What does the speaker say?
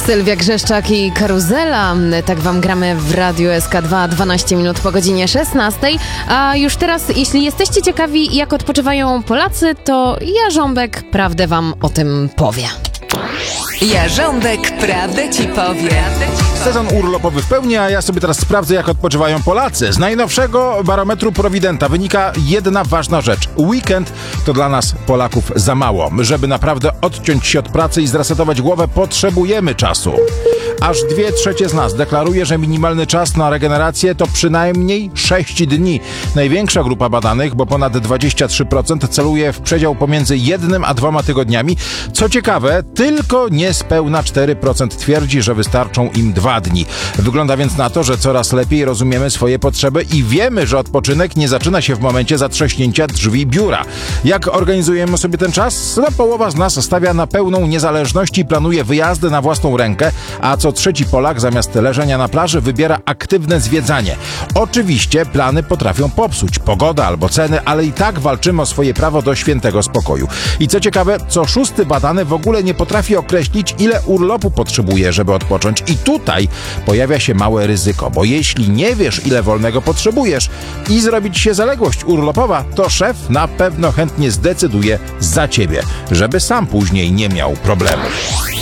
Sylwia Grzeszczak i Karuzela. Tak wam gramy w Radiu SK2 12 minut po godzinie 16. A już teraz, jeśli jesteście ciekawi, jak odpoczywają Polacy, to Jarząbek prawdę wam o tym powie. Jarząbek prawdę ci powie. Sezon urlopowy w pełni, a ja sobie teraz sprawdzę, jak odpoczywają Polacy. Z najnowszego barometru Prowidenta wynika jedna ważna rzecz. Weekend to dla nas, Polaków, za mało. Żeby naprawdę odciąć się od pracy i zresetować głowę, potrzebujemy czasu. Aż 2/3 z nas deklaruje, że minimalny czas na regenerację to przynajmniej 6 dni. Największa grupa badanych, bo ponad 23%, celuje w przedział pomiędzy 1 a 2 tygodniami. Co ciekawe, tylko niespełna 4% twierdzi, że wystarczą im 2 dni. Wygląda więc na to, że coraz lepiej rozumiemy swoje potrzeby i wiemy, że odpoczynek nie zaczyna się w momencie zatrzaśnięcia drzwi biura. Jak organizujemy sobie ten czas? No, połowa z nas stawia na pełną niezależność i planuje wyjazdy na własną rękę, a co trzeci Polak zamiast leżenia na plaży wybiera aktywne zwiedzanie. Oczywiście plany potrafią popsuć pogoda albo ceny, ale i tak walczymy o swoje prawo do świętego spokoju. I co ciekawe, co 6 badany w ogóle nie potrafi określić, ile urlopu potrzebuje, żeby odpocząć. I tutaj pojawia się małe ryzyko, bo jeśli nie wiesz, ile wolnego potrzebujesz i zrobić się zaległość urlopowa, to szef na pewno chętnie zdecyduje za ciebie, żeby sam później nie miał problemu.